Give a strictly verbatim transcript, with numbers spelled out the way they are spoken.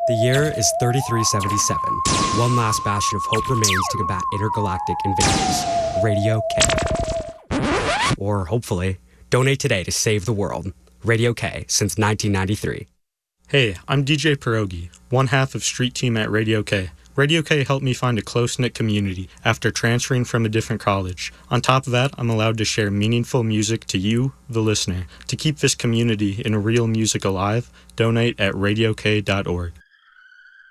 The year is thirty-three seventy-seven. One last bastion of hope remains to combat intergalactic invaders. Radio K. Or, hopefully, donate today to save the world. Radio K, since nineteen ninety-three. Hey, I'm D J Pierogi, one half of Street Team at Radio K. Radio K helped me find a close-knit community after transferring from a different college. On top of that, I'm allowed to share meaningful music to you, the listener. To keep this community in real music alive, donate at radio k dot org.